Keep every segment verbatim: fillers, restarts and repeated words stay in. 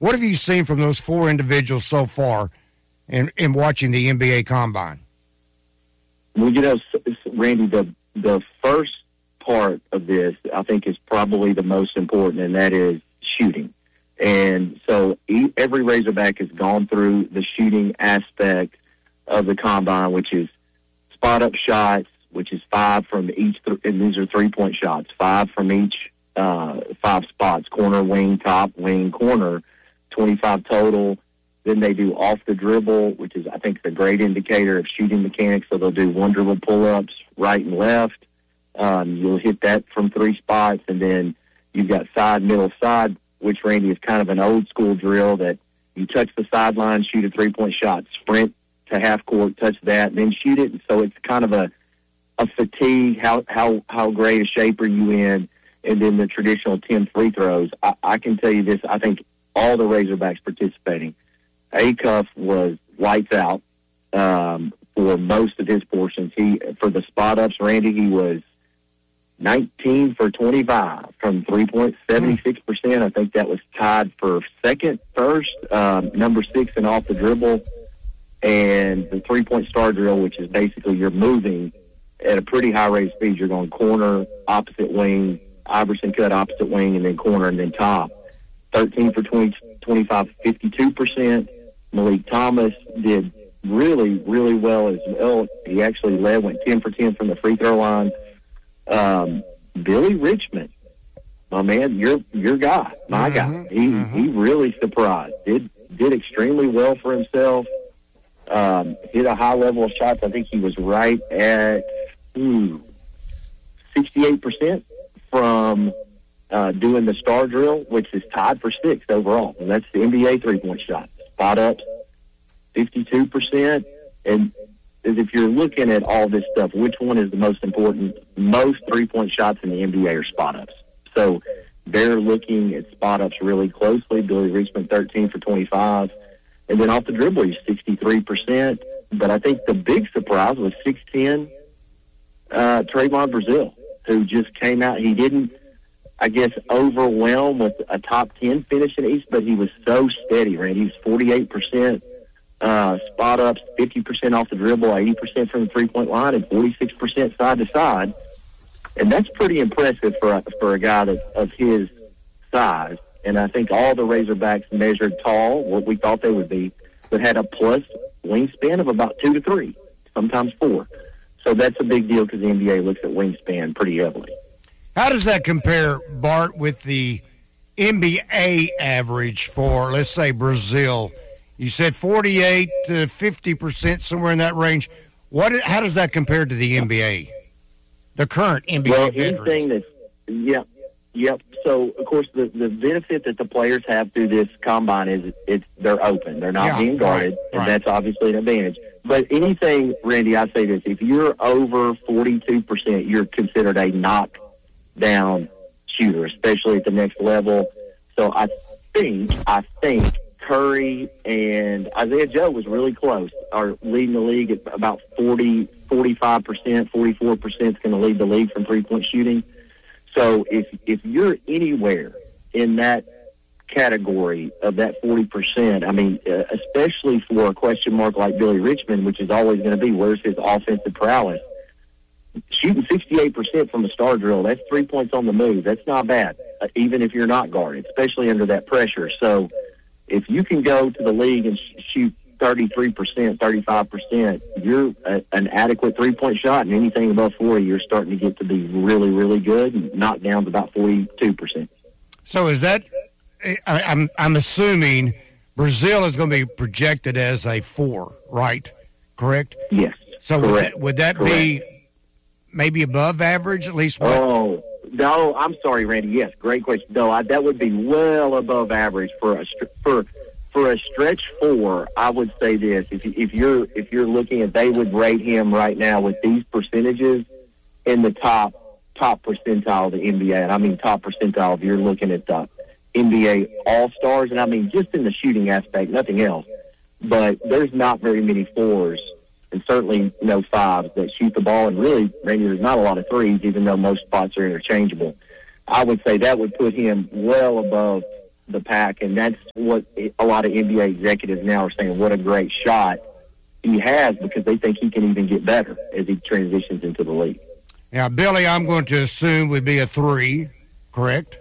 What have you seen from those four individuals so far in, in watching the N B A Combine? Well, you know, Randy, the the first part of this, I think, is probably the most important, and that is shooting. And so every Razorback has gone through the shooting aspect of the Combine, which is spot-up shots, which is five from each, th- and these are three-point shots, five from each uh, five spots, corner, wing, top, wing, corner, twenty-five total. Then they do off the dribble, which is, I think, a great indicator of shooting mechanics. So they'll do one dribble pull-ups right and left. Um, you'll hit that from three spots, and then you've got side, middle, side, which, Randy, is kind of an old-school drill that you touch the sideline, shoot a three-point shot, sprint to half court, touch that, and then shoot it. And so it's kind of a, a fatigue, how, how, how great a shape are you in, and then the traditional ten free throws. I, I can tell you this, I think all the Razorbacks participating, Acuff was lights out um, for most of his portions. He For the spot-ups, Randy, he was nineteen for twenty-five from three-point, seventy-six percent. I think that was tied for second, first, um, number six and off the dribble. And the three-point star drill, which is basically you're moving at a pretty high rate of speed. You're going corner, opposite wing, Iverson cut, opposite wing, and then corner, and then top. thirteen for twenty, twenty-five, fifty-two percent. Malik Thomas did really, really well as well. He actually led, went ten for ten from the free throw line. Um, Billy Richmond, my man, your your guy, my mm-hmm, guy. He mm-hmm. he really surprised. Did did extremely well for himself. Um, hit a high level of shots. I think he was right at ooh, sixty-eight percent from uh, doing the star drill, which is tied for sixth overall. And that's the N B A three-point shot. Spot ups, fifty-two percent. And if you're looking at all this stuff, which one is the most important? Most three-point shots in the N B A are spot-ups. So they're looking at spot-ups really closely. Billy Richmond, thirteen for twenty-five. And then off the dribble, he's sixty-three percent. But I think the big surprise was six ten, uh, Trayvon Brazile, who just came out. He didn't, I guess, overwhelm with a top ten finish in the East, but he was so steady, right? He was forty-eight percent. Uh, spot ups, fifty percent off the dribble, eighty percent from the three-point line, and forty-six percent side to side. And that's pretty impressive for a, for a guy that, of his size. And I think all the Razorbacks measured tall, what we thought they would be, but had a plus wingspan of about two to three, sometimes four. So that's a big deal because the N B A looks at wingspan pretty heavily. How does that compare, Bart, with the N B A average for, let's say, Brazile? You said forty-eight to fifty percent, somewhere in that range. What? How does that compare to the N B A, the current N B A well, veterans? Anything that's, yep, yep. So, of course, the, the benefit that the players have through this combine is it's they're open. They're not yeah, being guarded, right, and right. that's obviously an advantage. But anything, Randy, I say this, if you're over forty-two percent, you're considered a knockdown shooter, especially at the next level. So I think, I think, Curry and Isaiah Joe was really close, are leading the league at about forty, forty-five percent, forty-four percent is going to lead the league from three-point shooting. So if if you're anywhere in that category of that forty percent, I mean, uh, especially for a question mark like Billy Richmond, which is always going to be, where's his offensive prowess? Shooting sixty-eight percent from a star drill, that's three points on the move. That's not bad, uh, even if you're not guarded, especially under that pressure. So if you can go to the league and sh- shoot thirty-three percent, thirty-five percent, you're a, an adequate three-point shot, and anything above forty, you're starting to get to be really, really good, and knock down to about forty-two percent. So is that, I, I'm I'm assuming Brazile is going to be projected as a four, right? Correct? Yes. So correct. would that, would that be maybe above average, at least? What? Oh, no, I'm sorry, Randy. Yes, great question. No, I, that would be well above average for a for for a stretch four. I would say this: if you, if you're if you're looking at, they would rate him right now with these percentages in the top top percentile of the N B A, and I mean top percentile if you're looking at the N B A All Stars, and I mean just in the shooting aspect, nothing else. But there's not very many fours, and certainly no fives that shoot the ball. And really, Randy, there's not a lot of threes, even though most spots are interchangeable. I would say that would put him well above the pack, and that's what a lot of N B A executives now are saying, what a great shot he has, because they think he can even get better as he transitions into the league. Now, Billy, I'm going to assume would be a three, correct?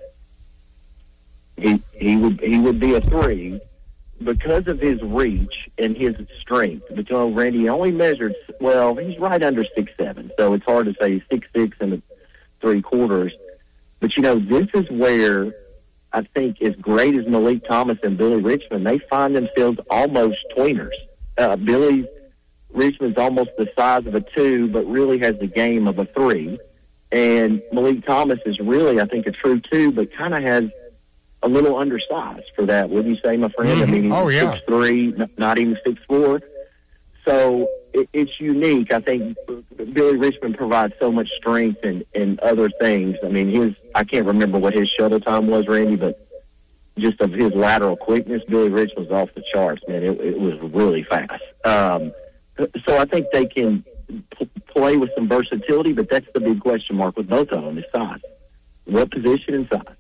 He he would he would be a three because of his reach and his strength. Because Randy only measured, well, he's right under six seven, so it's hard to say he's six six and three quarters. But, you know, this is where I think as great as Malik Thomas and Billy Richmond, they find themselves almost tweeners. Uh, Billy Richmond's almost the size of a two, but really has the game of a three. And Malik Thomas is really, I think, a true two, but kind of has a little undersized for that, wouldn't you say, my friend? Mm-hmm. I mean, he's oh, yeah. six three, not even six four. So it, it's unique. I think Billy Richmond provides so much strength and, and other things. I mean, his I can't remember what his shuttle time was, Randy, but just of his lateral quickness, Billy Richmond's off the charts, man. It, it was really fast. Um, so I think they can p- play with some versatility, but that's the big question mark with both of them is size. What position and size?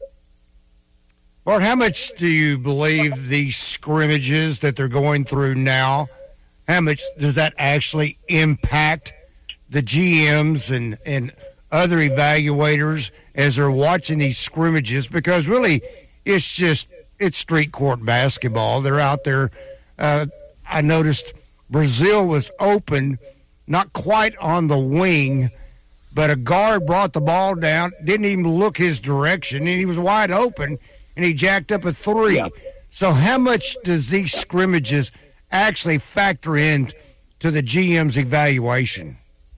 Bart, how much do you believe these scrimmages that they're going through now, how much does that actually impact the G Ms and, and other evaluators as they're watching these scrimmages? Because really, it's just, it's street court basketball. They're out there. Uh, I noticed Brazile was open, not quite on the wing, but a guard brought the ball down, didn't even look his direction, and he was wide open, and he jacked up a three. Yeah. So how much does these scrimmages actually factor in to the G M's evaluation?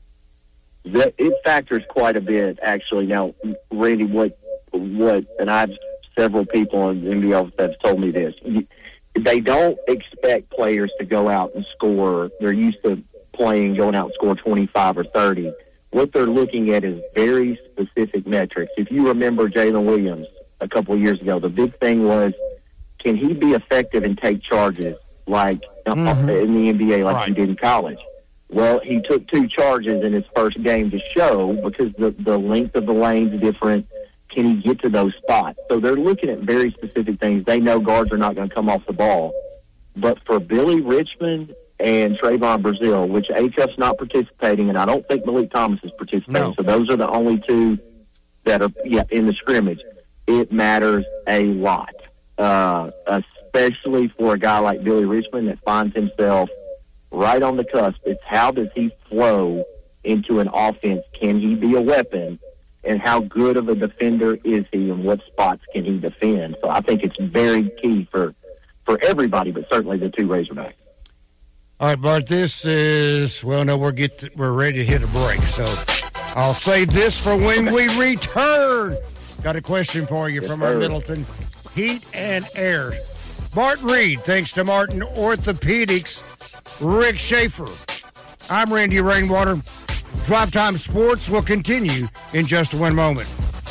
That, it factors quite a bit, actually. Now, Randy, what, what, and I've several people in the N B A have told me this. They don't expect players to go out and score. They're used to playing, going out and score twenty-five or thirty. What they're looking at is very specific metrics. If you remember Jalen Williams a couple of years ago, the big thing was, can he be effective and take charges like mm-hmm. in the N B A like right. he did in college? Well, he took two charges in his first game to show, because the, the length of the lane's different. Can he get to those spots? So they're looking at very specific things. They know guards are not going to come off the ball. But for Billy Richmond and Trayvon Brazile, which H F's not participating, and I don't think Malik Thomas is participating, no. so those are the only two that are yeah, in the scrimmage, it matters a lot, uh, especially for a guy like Billy Richmond that finds himself right on the cusp. It's how does he flow into an offense? Can he be a weapon? And how good of a defender is he, and what spots can he defend? So I think it's very key for, for everybody, but certainly the two Razorbacks. All right, Bart, this is, well, no, we're, get to, we're ready to hit a break, so I'll save this for when we return. Got a question for you yes, from sir. our Middleton Heat and Air. Bart Reed, thanks to Martin Orthopedics, Rick Schaefer. I'm Randy Rainwater. Drive Time Sports will continue in just one moment.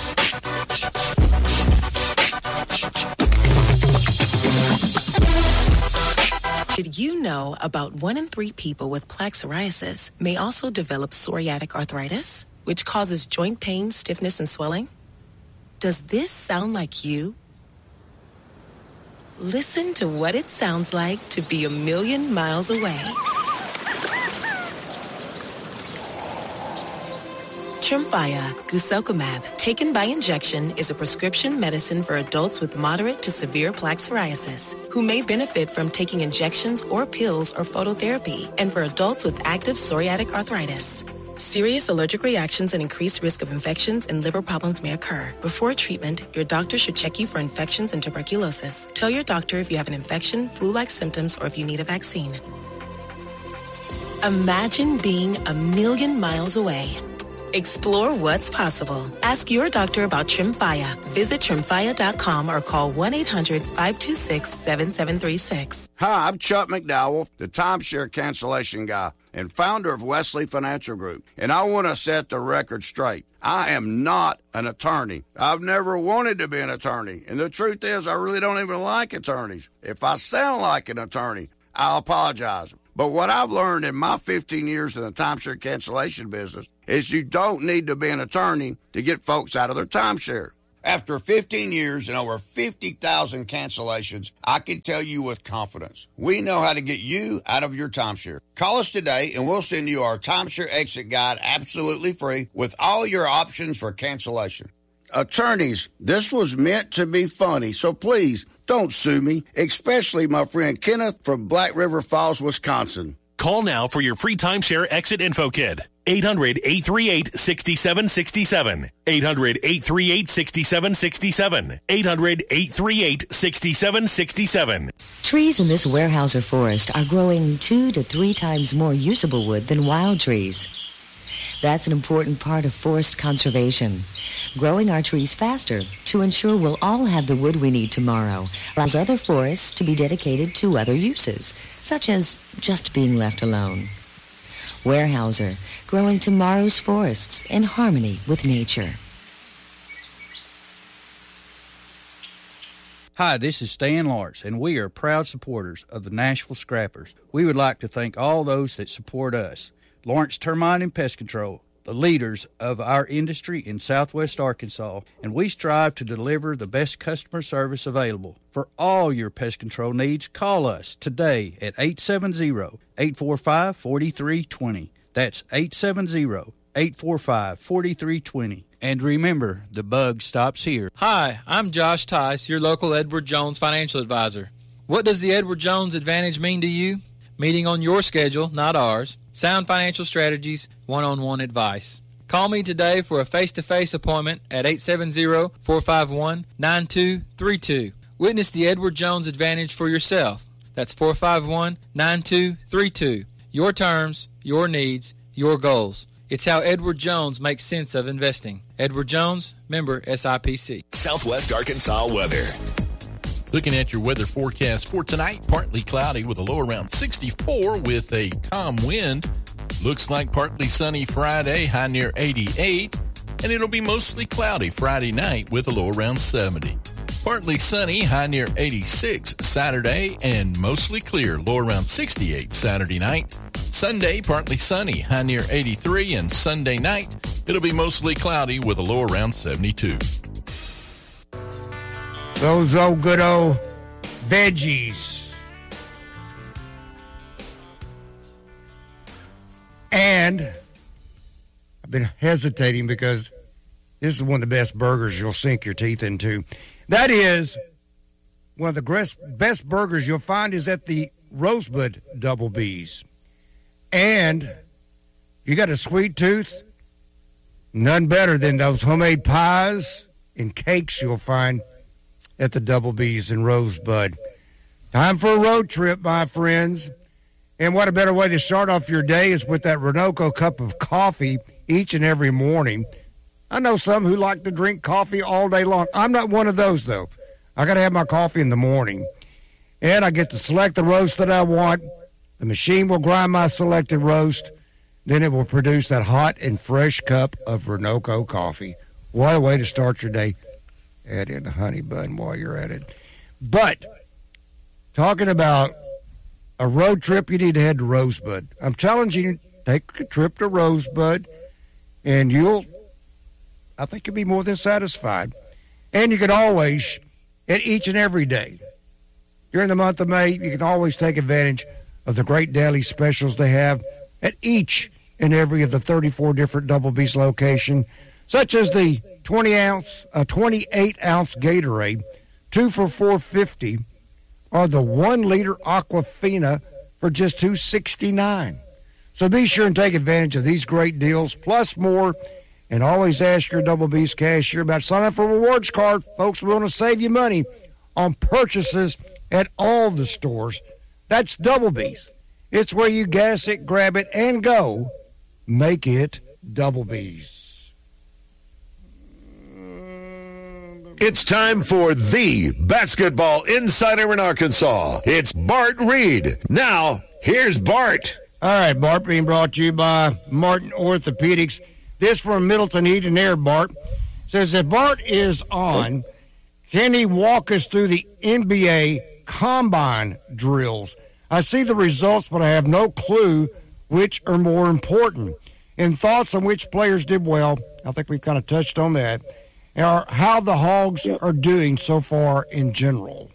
Did you know about one in three people with plaque psoriasis may also develop psoriatic arthritis, which causes joint pain, stiffness, and swelling? Does this sound like you? Listen to what it sounds like to be a million miles away. Tremfya guselkumab, taken by injection, is a prescription medicine for adults with moderate to severe plaque psoriasis who may benefit from taking injections or pills or phototherapy, and for adults with active psoriatic arthritis. Serious allergic reactions and increased risk of infections and liver problems may occur. Before treatment, your doctor should check you for infections and tuberculosis. Tell your doctor if you have an infection, flu-like symptoms, or if you need a vaccine. Imagine being a million miles away. Explore what's possible. Ask your doctor about Tremfya. Visit Tremfya dot com or call one eight hundred five two six seven seven three six. Hi, I'm Chuck McDowell, the timeshare cancellation guy and founder of Wesley Financial Group. And I want to set the record straight. I am not an attorney. I've never wanted to be an attorney. And the truth is, I really don't even like attorneys. If I sound like an attorney, I'll apologize. But what I've learned in my fifteen years in the timeshare cancellation business is you don't need to be an attorney to get folks out of their timeshare. After fifteen years and over fifty thousand cancellations, I can tell you with confidence, we know how to get you out of your timeshare. Call us today and we'll send you our timeshare exit guide absolutely free with all your options for cancellation. Attorneys, this was meant to be funny, so please don't sue me, especially my friend Kenneth from Black River Falls, Wisconsin. Call now for your free timeshare exit info kit. eight hundred, eight three eight, six seven six seven. eight hundred, eight three eight, six seven six seven. eight hundred, eight three eight, six seven six seven. Trees in this Weyerhaeuser forest are growing two to three times more usable wood than wild trees. That's an important part of forest conservation. Growing our trees faster to ensure we'll all have the wood we need tomorrow allows other forests to be dedicated to other uses, such as just being left alone. Weyerhaeuser, growing tomorrow's forests in harmony with nature. Hi, this is Stan Lawrence, and we are proud supporters of the Nashville Scrappers. We would like to thank all those that support us. Lawrence Termite and Pest Control, the leaders of our industry in southwest Arkansas, and we strive to deliver the best customer service available. For all your pest control needs, call us today at eight seven zero, eight four five, four three two zero. That's eight seven zero, eight four five, four three two zero. And remember, the bug stops here. Hi, I'm Josh Tice, your local Edward Jones financial advisor. What does the Edward Jones Advantage mean to you? Meeting on your schedule, not ours. Sound financial strategies, one-on-one advice. Call me today for a face-to-face appointment at eight seven zero, four five one, nine two three two. Witness the Edward Jones Advantage for yourself. That's four five one, nine two three two. Your terms, your needs, your goals. It's how Edward Jones makes sense of investing. Edward Jones, member S I P C. Southwest Arkansas weather. Looking at your weather forecast for tonight, partly cloudy with a low around sixty-four with a calm wind. Looks like partly sunny Friday, high near eighty-eight. And it'll be mostly cloudy Friday night with a low around seventy. Partly sunny, high near eighty-six Saturday, and mostly clear, low around sixty-eight Saturday night. Sunday, partly sunny, high near eighty-three, and Sunday night, it'll be mostly cloudy with a low around seventy-two. Those old good old veggies. And I've been hesitating because this is one of the best burgers you'll sink your teeth into. That is one of the best burgers you'll find is at the Rosebud Double B's. And you got a sweet tooth, none better than those homemade pies and cakes you'll find at the Double B's in Rosebud. Time for a road trip, my friends. And what a better way to start off your day is with that Renoco cup of coffee each and every morning. I know some who like to drink coffee all day long. I'm not one of those, though. I got to have my coffee in the morning. And I get to select the roast that I want. The machine will grind my selected roast. Then it will produce that hot and fresh cup of Renoco coffee. What a way to start your day. Add in a honey bun while you're at it. But talking about a road trip, you need to head to Rosebud. I'm challenging you, take a trip to Rosebud, and you'll, I think you'll be more than satisfied. And you can always, at each and every day, during the month of May, you can always take advantage of the great daily specials they have at each and every of the thirty-four different Double B's locations, such as the twenty ounce, uh, twenty-eight ounce Gatorade, two for four fifty, or the one liter Aquafina for just two sixty-nine. So be sure and take advantage of these great deals, plus more, and always ask your Double B's cashier about signing up for a rewards card. Folks, we want to save you money on purchases at all the stores. That's Double B's. It's where you gas it, grab it, and go. Make it Double B's. It's time for the Basketball Insider in Arkansas. It's Bart Reed. Now, here's Bart. All right, Bart, being brought to you by Martin Orthopedics. This from Middleton Heat and Air, Bart. Says that Bart is on. Can he walk us through the N B A combine drills? I see the results, but I have no clue which are more important. And thoughts on which players did well. I think we've kind of touched on that. or how the Hogs Yep. are doing so far in general.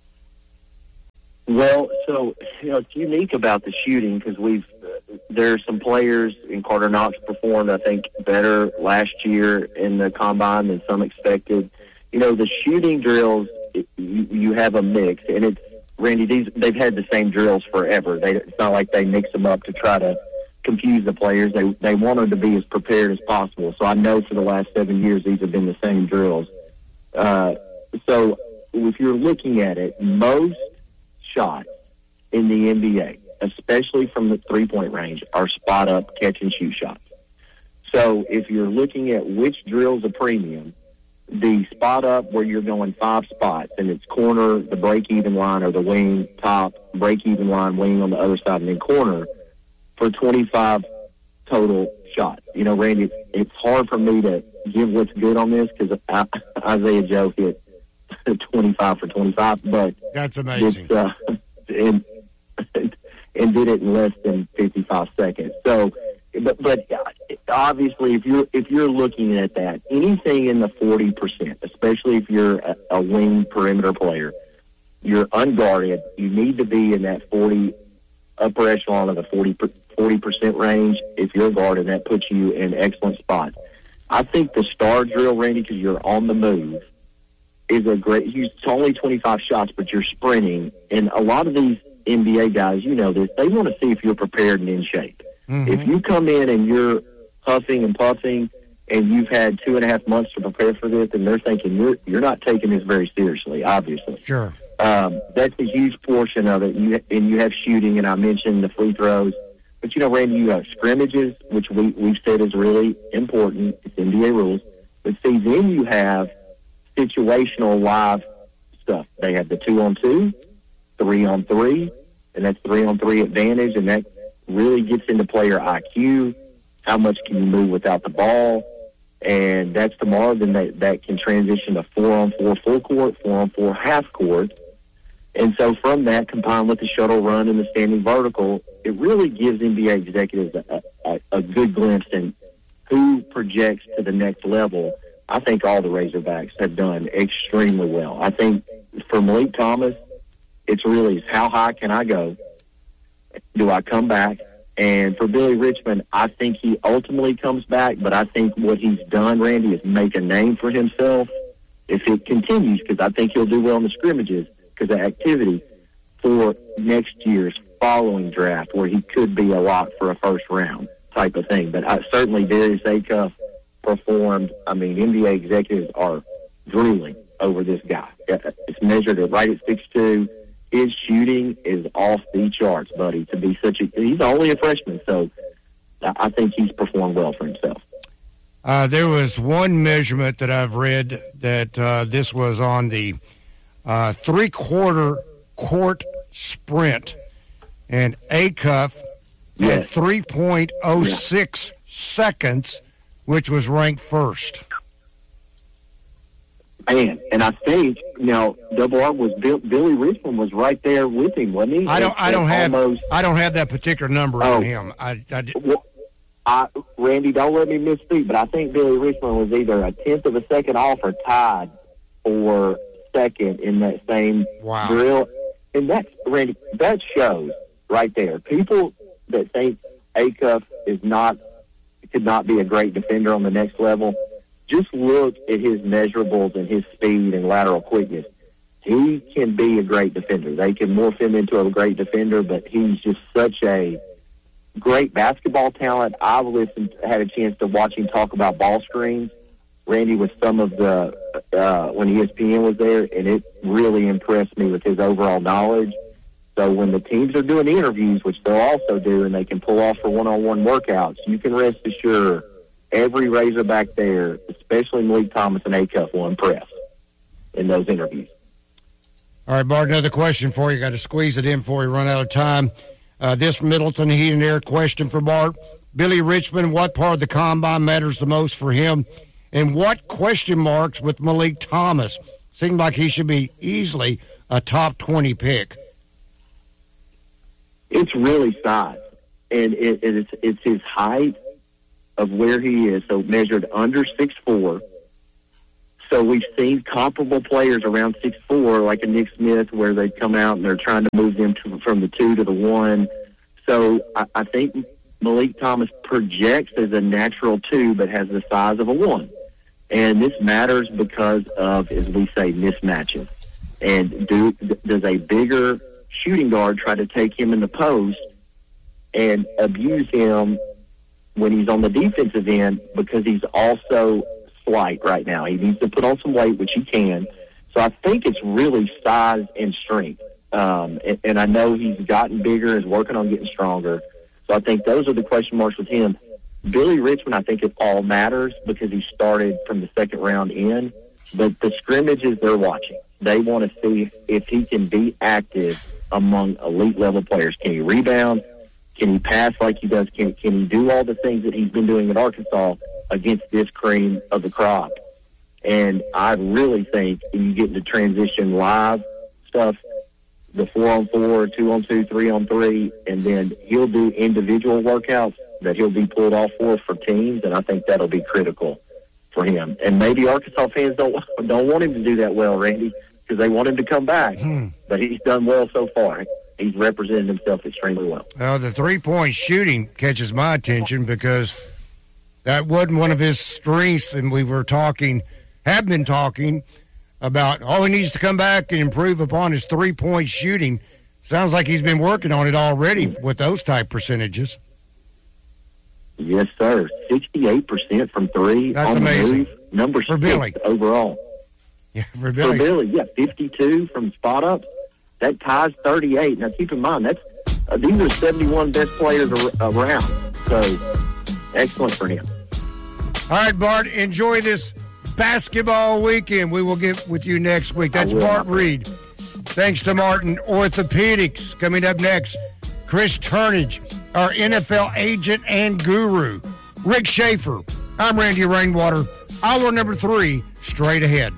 Well, so you know, it's unique about the shooting because we've uh, there are some players, and Carter Knox performed, I think, better last year in the combine than some expected. You know, the shooting drills, it, you, you have a mix, and it's Randy. These they've had the same drills forever. They, it's not like they mix them up to try to confuse the players. They they want them to be as prepared as possible. So I know for the last seven years these have been the same drills. Uh, so if you're looking at it, most shots in the N B A, especially from the three-point range, are spot-up catch-and-shoot shots. So if you're looking at which drill's a premium, the spot-up where you're going five spots, and it's corner, the break-even line, or the wing, top, break-even line, wing on the other side, and then corner, for twenty-five total shots. You know, Randy, it's, it's hard for me to give what's good on this because Isaiah Joe hit twenty-five for twenty-five, but that's amazing. It's, uh, and, and did it in less than fifty-five seconds. So, but but obviously, if you're if you're looking at that, anything in the forty percent, especially if you're a, a wing perimeter player, you're unguarded. You need to be in that forty upper echelon of the forty percent range. If you're guarded, that puts you in excellent spots. I think the star drill, Randy, because you're on the move, is a great. It's only twenty-five shots, but you're sprinting. And a lot of these N B A guys, you know this, they want to see if you're prepared and in shape. Mm-hmm. If you come in and you're huffing and puffing, and you've had two and a half months to prepare for this, and they're thinking you're you're not taking this very seriously. Obviously, sure. Um, that's a huge portion of it. You, and you have shooting, and I mentioned the free throws. But, you know, Randy, you have scrimmages, which we, we've said is really important. It's N B A rules. But, see, then you have situational live stuff. They have the two-on-two, three-on-three, and that's three-on-three advantage, and that really gets into player I Q. How much can you move without the ball? And that's tomorrow. Then that, that can transition to four-on-four full court, four-on-four half court. And so from that, combined with the shuttle run and the standing vertical, it really gives N B A executives a, a, a good glimpse in who projects to the next level. I think all the Razorbacks have done extremely well. I think for Malik Thomas, it's really how high can I go? Do I come back? And for Billy Richmond, I think he ultimately comes back, but I think what he's done, Randy, is make a name for himself if it continues, because I think he'll do well in the scrimmages because of activity for next year's following draft where he could be a lock for a first round type of thing. But I, certainly Darius Acuff performed. I mean, N B A executives are drooling over this guy. It's measured at right at six two. His shooting is off the charts, buddy, to be such a – he's only a freshman, so I think he's performed well for himself. Uh, there was one measurement that I've read that uh, this was on the uh, three-quarter court sprint, and Acuff yes. had three point oh six yeah. seconds, which was ranked first. Man, and I think you know, Double R was Bill, Billy Richmond was right there with him, wasn't he? I don't, I don't have, almost, I don't have that particular number oh, on him. I, I, well, I, Randy, don't let me misspeak, but I think Billy Richmond was either a tenth of a second off or tied for second in that same wow. drill. And that's Randy. That shows right there. People that think Acuff is not could not be a great defender on the next level. Just look at his measurables and his speed and lateral quickness. He can be a great defender. They can morph him into a great defender, but he's just such a great basketball talent. I've listened, had a chance to watch him talk about ball screens, Randy, with some of the, uh, when E S P N was there, and it really impressed me with his overall knowledge. So when the teams are doing interviews, which they'll also do, and they can pull off for one-on-one workouts, you can rest assured every Razorback there, especially Malik Thomas and Acuff, will impress in those interviews. All right, Bart, another question for you. Got to squeeze it in before we run out of time. Uh, this Middleton Heat and Air question for Bart. Billy Richmond, what part of the combine matters the most for him? And what question marks with Malik Thomas? Seems like he should be easily a top twenty pick. It's really size. And it, it's, it's his height of where he is, so measured under six foot four, So we've seen comparable players around six four, like a Nick Smith, where they come out and they're trying to move them to, from the two to the one. So I, I think Malik Thomas projects as a natural two, but has the size of a one. And this matters because of, as we say, mismatches. And do, does a bigger shooting guard try to take him in the post and abuse him when he's on the defensive end, because he's also slight right now. He needs to put on some weight, which he can. So I think it's really size and strength. Um, and, and I know he's gotten bigger, is working on getting stronger. So I think those are the question marks with him. Billy Richmond, I think it all matters because he started from the second round in. But the scrimmages they're watching, they want to see if he can be active among elite-level players. Can he rebound? Can he pass like he does? Can, can he do all the things that he's been doing at Arkansas against this cream of the crop? And I really think you get into transition live stuff, the four-on-four, two-on-two, three-on-three, and then he'll do individual workouts that he'll be pulled off for for teams, and I think that'll be critical for him. And maybe Arkansas fans don't don't want him to do that well, Randy, because they want him to come back. Hmm. But he's done well so far. He's represented himself extremely well. Well, the three-point shooting catches my attention because that wasn't one of his strengths, and we were talking, have been talking, about, oh, he needs to come back and improve upon his three-point shooting. Sounds like he's been working on it already with those type percentages. Yes, sir. sixty-eight percent from three. That's on amazing. The move. Number for six Billy. Overall. Yeah, for Billy. For Billy, yeah, fifty-two from spot up. That ties thirty-eight. Now, keep in mind, that's uh, these are seventy-one best players ar- around. So, excellent for him. All right, Bart, enjoy this basketball weekend. We will get with you next week. That's Bart Reed. Thanks to Martin Orthopedics. Coming up next, Chris Turnage, our N F L agent and guru. Rick Schaefer. I'm Randy Rainwater. Hour number three, straight ahead.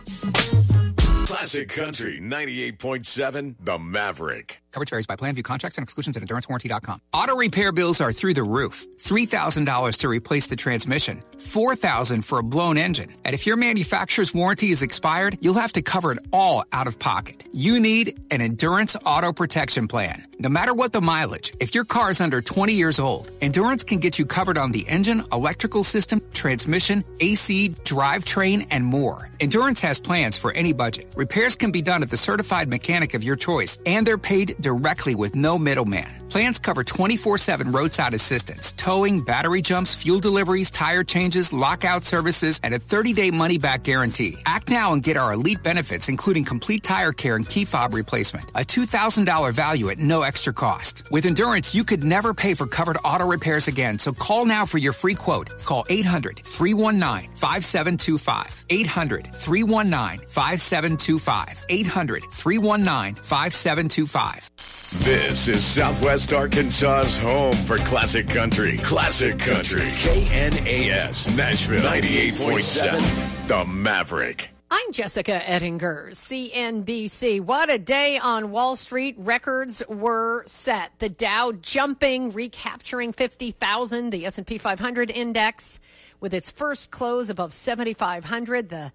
Classic Country ninety-eight point seven, The Maverick. Coverage varies by plan. View contracts and exclusions at endurance warranty dot com. Auto repair bills are through the roof. three thousand dollars to replace the transmission. four thousand dollars for a blown engine. And if your manufacturer's warranty is expired, you'll have to cover it all out of pocket. You need an Endurance Auto Protection Plan. No matter what the mileage, if your car is under twenty years old, Endurance can get you covered on the engine, electrical system, transmission, A C, drivetrain, and more. Endurance has plans for any budget. Repairs can be done at the certified mechanic of your choice, and they're paid directly with no middleman. Plans cover twenty-four seven roadside assistance, towing, battery jumps, fuel deliveries, tire changes, lockout services, and a thirty-day money-back guarantee. Act now and get our elite benefits, including complete tire care and key fob replacement. A two thousand dollars value at no extra cost. With Endurance, you could never pay for covered auto repairs again, so call now for your free quote. Call eight hundred, three one nine, five seven two five. eight hundred, three one nine, five seven two five. eight hundred, three one nine, five seven two five. This is Southwest Arkansas's home for classic country. Classic Country. K N A S, Nashville, ninety-eight point seven, The Maverick. I'm Jessica Ettinger, C N B C. What a day on Wall Street. Records were set. The Dow jumping, recapturing fifty thousand. The S and P five hundred index with its first close above seventy-five hundred. The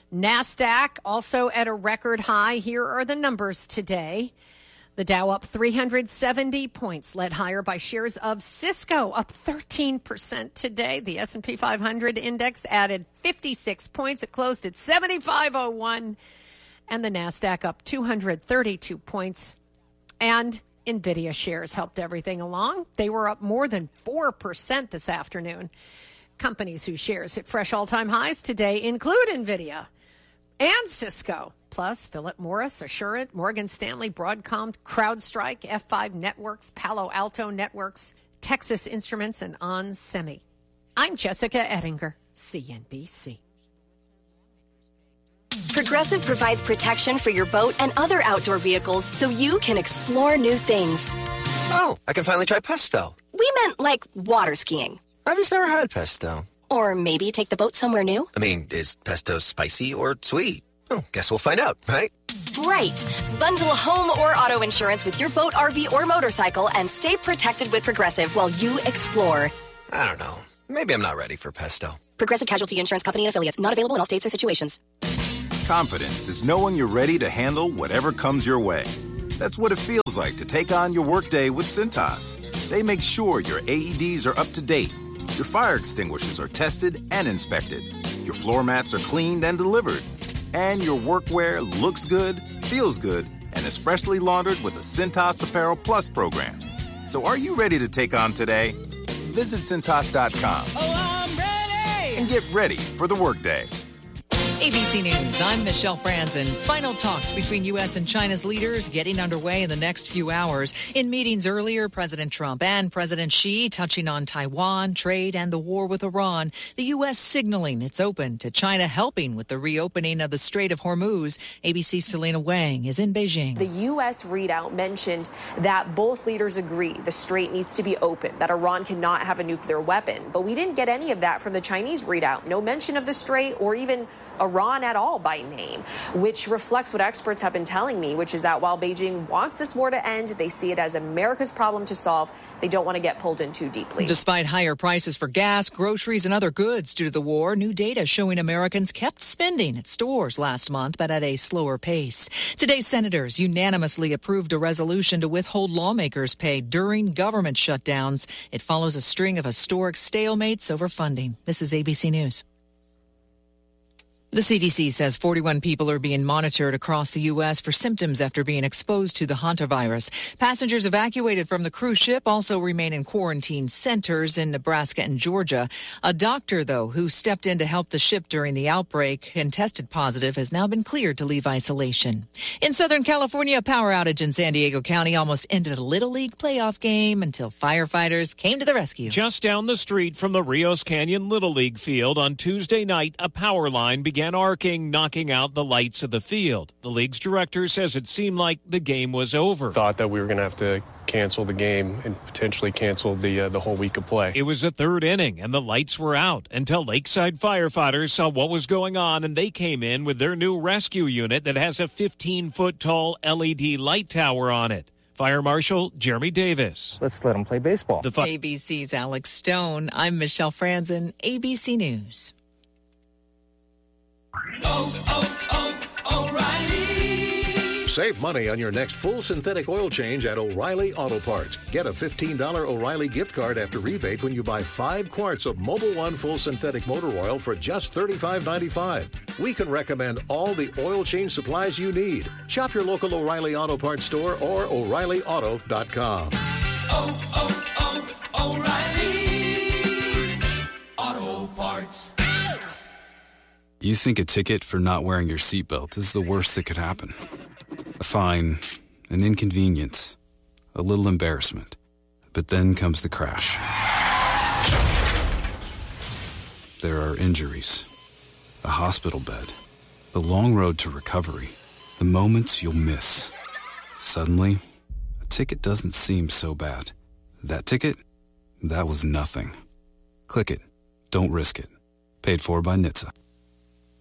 NASDAQ also at a record high. Here are the numbers today. The Dow up three hundred seventy points, led higher by shares of Cisco, up thirteen percent today. The S and P five hundred index added fifty-six points. It closed at seventy-five oh one. And the NASDAQ up two hundred thirty-two points. And NVIDIA shares helped everything along. They were up more than four percent this afternoon. Companies whose shares hit fresh all-time highs today include NVIDIA and Cisco, plus Philip Morris, Assurant, Morgan Stanley, Broadcom, CrowdStrike, F five Networks, Palo Alto Networks, Texas Instruments, and onsemi. I'm Jessica Ettinger, C N B C. Progressive provides protection for your boat and other outdoor vehicles so you can explore new things. Oh, I can finally try pesto. We meant like water skiing. I've just never had pesto. Or maybe take the boat somewhere new. I mean, is pesto spicy or sweet? Oh, guess we'll find out, right? Right. Bundle home or auto insurance with your boat, R V, or motorcycle and stay protected with Progressive while you explore. I don't know. Maybe I'm not ready for pesto. Progressive Casualty Insurance Company and Affiliates. Not available in all states or situations. Confidence is knowing you're ready to handle whatever comes your way. That's what it feels like to take on your workday with Cintas. They make sure your A E Ds are up to date, your fire extinguishers are tested and inspected, your floor mats are cleaned and delivered, and your workwear looks good, feels good, and is freshly laundered with the Cintas Apparel Plus program. So are you ready to take on today? Visit Cintas dot com. Oh, I'm ready! And get ready for the workday. A B C News, I'm Michelle Franzen. Final talks between U S and China's leaders getting underway in the next few hours. In meetings earlier, President Trump and President Xi touching on Taiwan, trade, and the war with Iran. The U S signaling it's open to China helping with the reopening of the Strait of Hormuz. A B C's Selena Wang is in Beijing. The U S readout mentioned that both leaders agree the strait needs to be open, that Iran cannot have a nuclear weapon. But we didn't get any of that from the Chinese readout. No mention of the strait or even Iran at all by name, which reflects what experts have been telling me, which is that while Beijing wants this war to end, they see it as America's problem to solve. They don't want to get pulled in too deeply. Despite higher prices for gas, groceries, and other goods due to the war, new data showing Americans kept spending at stores last month, but at a slower pace. Today, senators unanimously approved a resolution to withhold lawmakers' pay during government shutdowns. It follows a string of historic stalemates over funding. This is A B C News. The C D C says forty-one people are being monitored across the U S for symptoms after being exposed to the hantavirus. Passengers evacuated from the cruise ship also remain in quarantine centers in Nebraska and Georgia. A doctor, though, who stepped in to help the ship during the outbreak and tested positive has now been cleared to leave isolation. In Southern California, a power outage in San Diego County almost ended a Little League playoff game until firefighters came to the rescue. Just down the street from the Rios Canyon Little League field on Tuesday night, a power line began arcing, knocking out the lights of the field. The league's director says it seemed like the game was over. Thought that we were going to have to cancel the game and potentially cancel the uh, the whole week of play. It was the third inning and the lights were out until Lakeside firefighters saw what was going on, and they came in with their new rescue unit that has a fifteen-foot tall L E D light tower on it. Fire Marshal Jeremy Davis. Let's let them play baseball. The fi- A B C's Alex Stone. I'm Michelle Franzen, A B C News. Oh, oh, oh, O'Reilly. Save money on your next full synthetic oil change at O'Reilly Auto Parts. Get a fifteen dollars O'Reilly gift card after rebate when you buy five quarts of Mobil One full synthetic motor oil for just thirty-five ninety-five. We can recommend all the oil change supplies you need. Shop your local O'Reilly Auto Parts store or O'Reilly Auto dot com. Oh, oh, oh, O'Reilly Auto Parts. You think a ticket for not wearing your seatbelt is the worst that could happen. A fine, an inconvenience, a little embarrassment. But then comes the crash. There are injuries, a hospital bed, the long road to recovery, the moments you'll miss. Suddenly, a ticket doesn't seem so bad. That ticket? That was nothing. Click it. Don't risk it. Paid for by N H T S A.